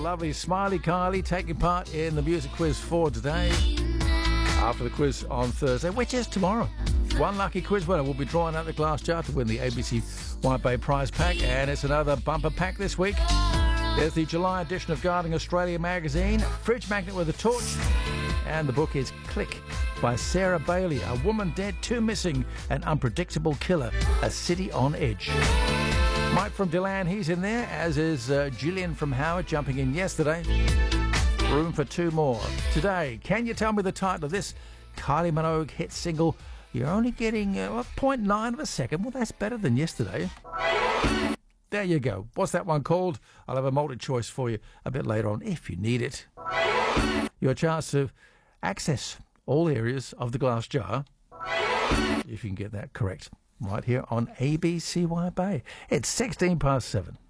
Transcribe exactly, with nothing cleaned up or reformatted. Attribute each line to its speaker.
Speaker 1: lovely Smiley Kylie taking part in the music quiz for today. After the quiz on Thursday, which is tomorrow, one lucky quiz winner will be drawing out the glass jar to win the A B C White Bay prize pack, and it's another bumper pack this week. There's the July edition of Guarding Australia magazine, fridge magnet with a torch, and the book is Click by Sarah Bailey, A Woman Dead, Two Missing, An Unpredictable Killer, A City on Edge. Mike from Deland, he's in there, as is uh, Gillian from Howard, jumping in yesterday. Room for two more. Today, can you tell me the title of this Kylie Minogue hit single? You're only getting uh, zero point nine of a second. Well, that's better than yesterday. There you go. What's that one called? I'll have a multi-choice for you a bit later on if you need it. Your chance to access all areas of the glass jar, if you can get that correct, right here on A B C White Bay. It's sixteen past seven.